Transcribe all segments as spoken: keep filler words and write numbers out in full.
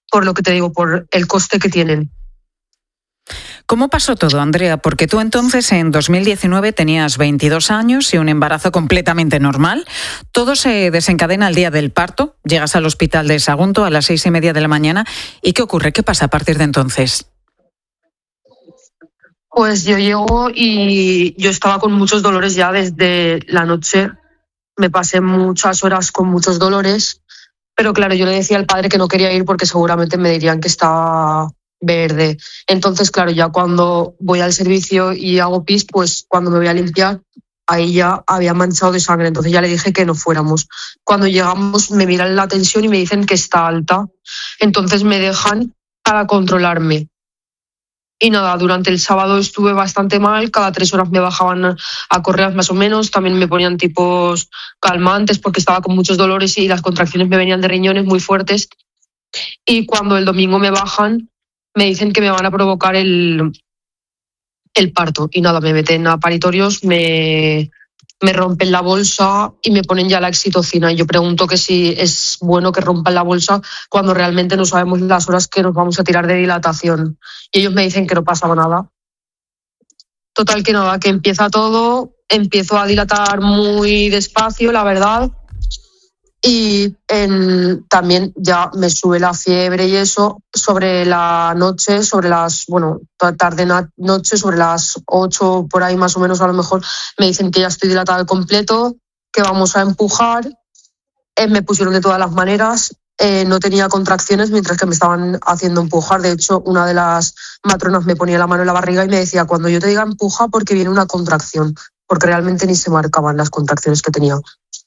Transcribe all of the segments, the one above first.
por lo que te digo, por el coste que tienen. ¿Cómo pasó todo, Andrea? Porque tú entonces en dos mil diecinueve tenías veintidós años y un embarazo completamente normal. Todo se desencadena el día del parto. Llegas al hospital de Sagunto a las seis y media de la mañana. ¿Y qué ocurre? ¿Qué pasa a partir de entonces? Pues yo llego y yo estaba con muchos dolores ya desde la noche. Me pasé muchas horas con muchos dolores. Pero claro, yo le decía al padre que no quería ir porque seguramente me dirían que estaba verde. Entonces, claro, ya cuando voy al servicio y hago pis, pues cuando me voy a limpiar, ahí ya había manchado de sangre. Entonces ya le dije que no fuéramos. Cuando llegamos me miran la tensión y me dicen que está alta. Entonces me dejan para controlarme. Y nada, durante el sábado estuve bastante mal, cada tres horas me bajaban a correas más o menos, también me ponían tipos calmantes porque estaba con muchos dolores y las contracciones me venían de riñones muy fuertes. Y cuando el domingo me bajan, me dicen que me van a provocar el, el parto. Y nada, me meten a paritorios, me, me rompen la bolsa y me ponen ya la oxitocina. Y yo pregunto que si es bueno que rompan la bolsa cuando realmente no sabemos las horas que nos vamos a tirar de dilatación. Y ellos me dicen que no pasaba nada. Total que nada, que empieza todo, empiezo a dilatar muy despacio, la verdad. Y en, también ya me sube la fiebre y eso sobre la noche, sobre las, bueno, tarde noche, sobre las ocho por ahí más o menos a lo mejor, me dicen que ya estoy dilatada al completo, que vamos a empujar. Eh, me pusieron de todas las maneras, eh, no tenía contracciones mientras que me estaban haciendo empujar. De hecho, una de las matronas me ponía la mano en la barriga y me decía, cuando yo te diga empuja porque viene una contracción, porque realmente ni se marcaban las contracciones que tenía.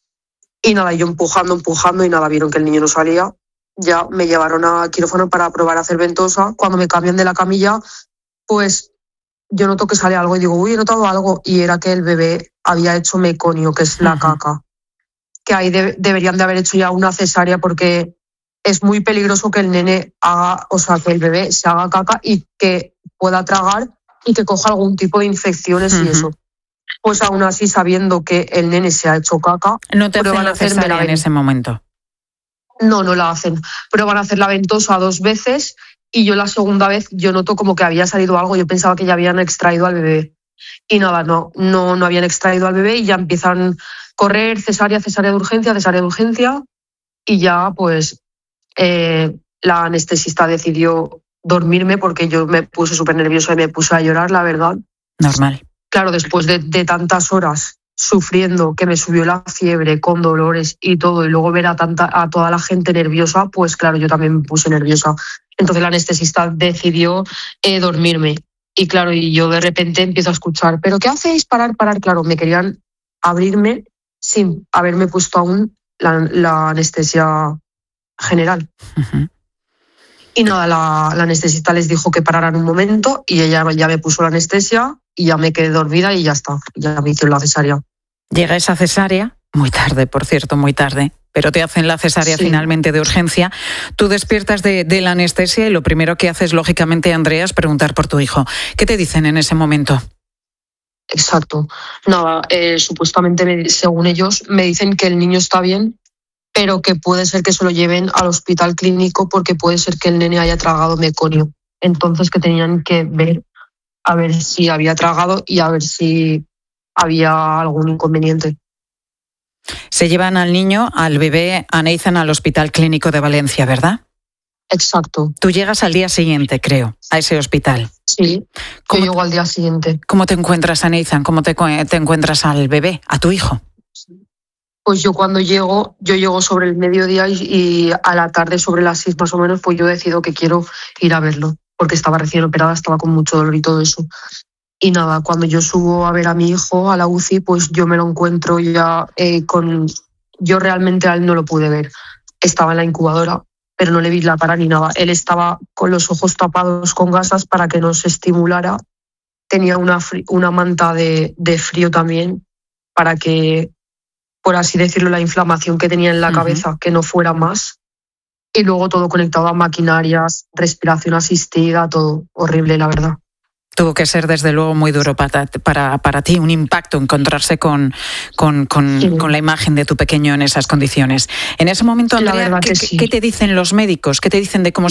Y nada, yo empujando, empujando y nada, vieron que el niño no salía. Ya me llevaron a quirófano para probar a hacer ventosa. Cuando me cambian de la camilla, pues yo noto que sale algo y digo, uy, he notado algo. Y era que el bebé había hecho meconio, que es la caca. Que ahí de- deberían de haber hecho ya una cesárea porque es muy peligroso que el nene haga, o sea, que el bebé se haga caca y que pueda tragar y que coja algún tipo de infecciones Uh-huh. y eso. Pues aún así, sabiendo que el nene se ha hecho caca, ¿No te hacen prueban a la hacerme cesárea la en ese momento? No, no la hacen. Prueban a hacer la ventosa dos veces y yo la segunda vez yo noto como que había salido algo. Yo pensaba que ya habían extraído al bebé. Y nada, no, no, no habían extraído al bebé y ya empiezan a correr cesárea, cesárea de urgencia, cesárea de urgencia. Y ya pues eh, la anestesista decidió dormirme porque yo me puse súper nerviosa y me puse a llorar, la verdad. Normal. Claro, después de, de tantas horas sufriendo, que me subió la fiebre con dolores y todo, y luego ver a, tanta, a toda la gente nerviosa, pues claro, yo también me puse nerviosa. Entonces la anestesista decidió eh, dormirme. Y claro, y yo de repente empiezo a escuchar, ¿pero qué hacéis? Parar, parar. Claro, me querían abrirme sin haberme puesto aún la, la anestesia general. Uh-huh. Y nada, la, la anestesista les dijo que pararan un momento y ella ya me puso la anestesia y ya me quedé dormida y ya está, ya me hicieron la cesárea. Llega esa cesárea, muy tarde, por cierto, muy tarde, pero te hacen la cesárea Sí. finalmente de urgencia. Tú despiertas de, de la anestesia y lo primero que haces, lógicamente, Andrea, es preguntar por tu hijo. ¿Qué te dicen en ese momento? Exacto. Nada, eh, supuestamente, me, según ellos, me dicen que el niño está bien, pero que puede ser que se lo lleven al hospital clínico porque puede ser que el nene haya tragado meconio. Entonces que tenían que ver a ver si había tragado y a ver si había algún inconveniente. Se llevan al niño, al bebé, a Neizan al Hospital Clínico de Valencia, ¿verdad? Exacto. Tú llegas al día siguiente, creo, a ese hospital. Sí, yo llego al día siguiente. ¿Cómo te encuentras a Neizan? ¿Cómo te, te encuentras al bebé, a tu hijo? Pues yo cuando llego, yo llego sobre el mediodía y, y a la tarde, sobre las seis más o menos, pues yo decido que quiero ir a verlo, porque estaba recién operada, estaba con mucho dolor y todo eso. Y nada, cuando yo subo a ver a mi hijo a la U C I, pues yo me lo encuentro ya eh, con... Yo realmente a él no lo pude ver. Estaba en la incubadora, pero no le vi la cara ni nada. Él estaba con los ojos tapados con gasas para que no se estimulara. Tenía una, fri- una manta de, de frío también para que, por así decirlo, la inflamación que tenía en la Uh-huh. cabeza, que no fuera más. Y luego todo conectado a maquinarias, respiración asistida, todo horrible, la verdad. Tuvo que ser, desde luego, muy duro para, para, para ti, un impacto encontrarse con, con, con, Sí. con la imagen de tu pequeño en esas condiciones. En ese momento, La Andrea, verdad ¿qué, que sí. ¿qué te dicen los médicos? ¿Qué te dicen de cómo